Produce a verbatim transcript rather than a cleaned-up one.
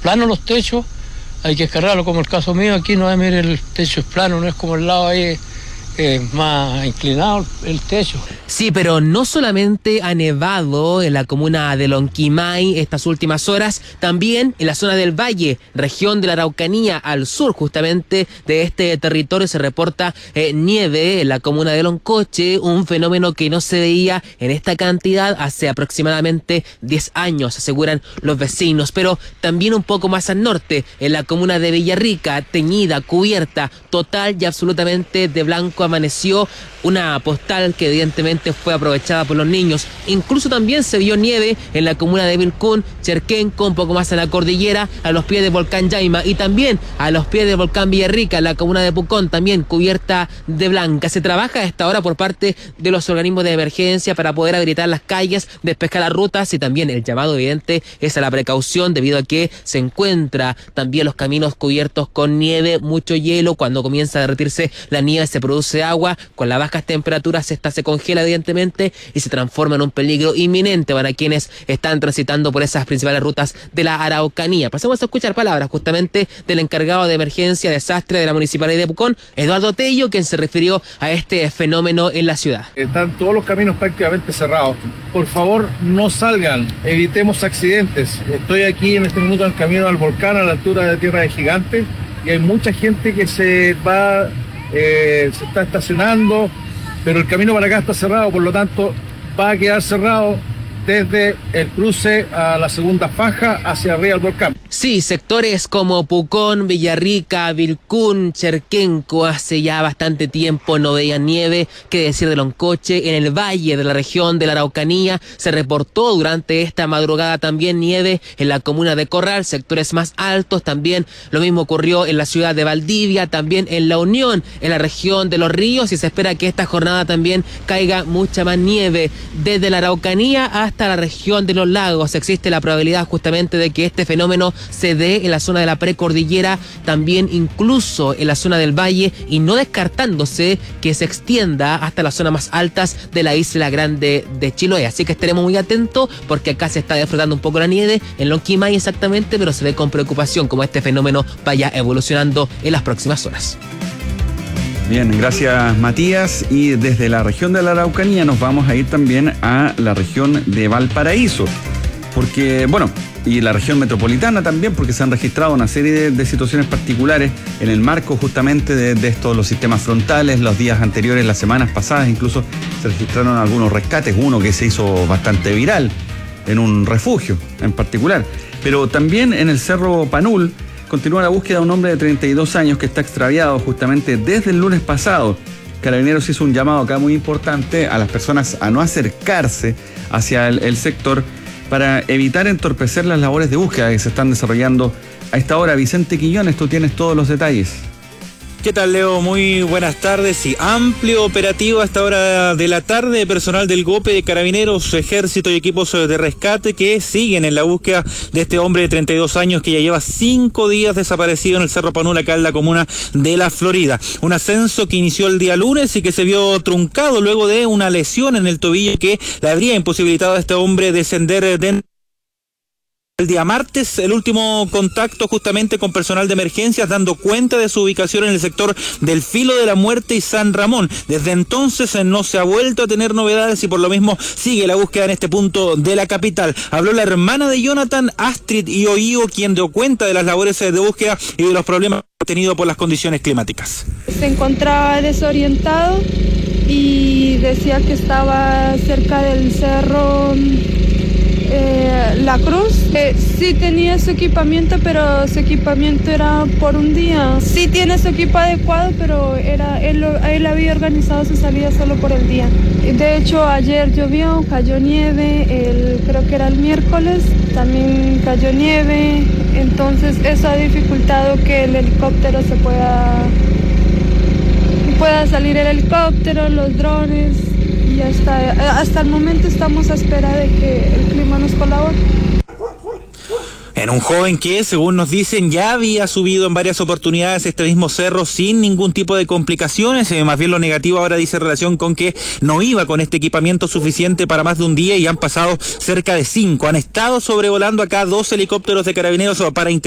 planos los techos, hay que escarrarlo, como el caso mío, aquí no es, mire, el techo es plano, no es como el lado ahí eh, más inclinado el techo. Sí, pero no solamente ha nevado en la comuna de Lonquimay estas últimas horas, también en la zona del Valle, región de la Araucanía, al sur justamente de este territorio, se reporta eh, nieve en la comuna de Loncoche, un fenómeno que no se veía en esta cantidad hace aproximadamente diez años, aseguran los vecinos, pero también un poco más al norte, en la comuna de Villarrica, teñida, cubierta, total y absolutamente de blanco amaneció, una postal que evidentemente fue aprovechada por los niños. Incluso también se vio nieve en la comuna de Vilcún, Cherquenco, un poco más en la cordillera, a los pies del volcán Yaima y también a los pies del volcán Villarrica, en la comuna de Pucón, también cubierta de blanca. Se trabaja a esta hora por parte de los organismos de emergencia para poder habilitar las calles, despejar las rutas y también el llamado evidente es a la precaución debido a que se encuentra también los caminos cubiertos con nieve, mucho hielo. Cuando comienza a derretirse la nieve se produce agua, con las bajas temperaturas esta se congela evidentemente y se transforma en un peligro inminente para quienes están transitando por esas principales rutas de la Araucanía. Pasamos a escuchar palabras justamente del encargado de emergencia desastre de la Municipalidad de Pucón, Eduardo Tello, quien se refirió a este fenómeno en la ciudad. Están todos los caminos prácticamente cerrados. Por favor, no salgan, evitemos accidentes. Estoy aquí en este minuto en el camino al volcán a la altura de Tierra de Gigante y hay mucha gente que se va, eh, se está estacionando, pero el camino para acá está cerrado, por lo tanto va a quedar cerrado desde el cruce a la segunda faja hacia arriba del volcán. Sí, sectores como Pucón, Villarrica, Vilcún, Cherquenco, hace ya bastante tiempo no veían nieve, qué decir de Loncoche. En el valle de la región de la Araucanía se reportó durante esta madrugada también nieve en la comuna de Corral, sectores más altos también. Lo mismo ocurrió en la ciudad de Valdivia, también en La Unión, en la región de Los Ríos, y se espera que esta jornada también caiga mucha más nieve desde la Araucanía hasta la región de los lagos. Existe la probabilidad justamente de que este fenómeno se dé en la zona de la precordillera, también incluso en la zona del valle, y no descartándose que se extienda hasta las zonas más altas de la isla grande de Chiloé. Así que estaremos muy atentos porque acá se está disfrutando un poco la nieve, en Lonquimay exactamente, pero se ve con preocupación como este fenómeno vaya evolucionando en las próximas horas. Bien, gracias Matías. Y desde la región de la Araucanía nos vamos a ir también a la región de Valparaíso, porque, bueno, y la región metropolitana también, porque se han registrado una serie de, de situaciones particulares en el marco justamente de, de estos, los sistemas frontales. Los días anteriores, las semanas pasadas, incluso se registraron algunos rescates, uno que se hizo bastante viral en un refugio en particular. Pero también en el Cerro Panul continúa la búsqueda de un hombre de treinta y dos años que está extraviado justamente desde el lunes pasado. Carabineros hizo un llamado acá muy importante a las personas a no acercarse hacia el, el sector para evitar entorpecer las labores de búsqueda que se están desarrollando a esta hora. Vicente Quiñones, tú tienes todos los detalles. ¿Qué tal, Leo? Muy buenas tardes. Y amplio operativo a esta hora de la tarde, personal del GOPE, de Carabineros, Ejército y equipos de rescate que siguen en la búsqueda de este hombre de treinta y dos años que ya lleva cinco días desaparecido en el Cerro Panul, acá en la comuna de La Florida. Un ascenso que inició el día lunes y que se vio truncado luego de una lesión en el tobillo que le habría imposibilitado a este hombre descender de... El día martes, el último contacto justamente con personal de emergencias, dando cuenta de su ubicación en el sector del Filo de la Muerte y San Ramón. Desde entonces no se ha vuelto a tener novedades y por lo mismo sigue la búsqueda en este punto de la capital. Habló la hermana de Jonathan, Astrid Ioio, quien dio cuenta de las labores de búsqueda y de los problemas tenidos por las condiciones climáticas. Se encontraba desorientado y decía que estaba cerca del cerro Eh, La Cruz. Eh, sí tenía su equipamiento, pero su equipamiento era por un día. Sí tiene su equipo adecuado, pero era él, él había organizado su salida solo por el día. De hecho, ayer llovió, cayó nieve, el, creo que era el miércoles, también cayó nieve. Entonces eso ha dificultado que el helicóptero se pueda, pueda salir el helicóptero, los drones. Y hasta, hasta el momento estamos a espera de que el clima nos colabore. En un joven que, según nos dicen, ya había subido en varias oportunidades este mismo cerro sin ningún tipo de complicaciones. Eh, más bien lo negativo ahora dice relación con que no iba con este equipamiento suficiente para más de un día y han pasado cerca de cinco. Han estado sobrevolando acá dos helicópteros de Carabineros para